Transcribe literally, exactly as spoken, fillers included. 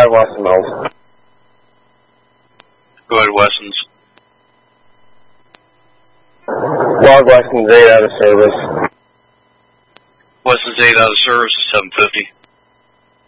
five, Weston Mills. Go ahead, Wessons. Log Weston's eight out of service. Wessons eight out of service is seven fifty.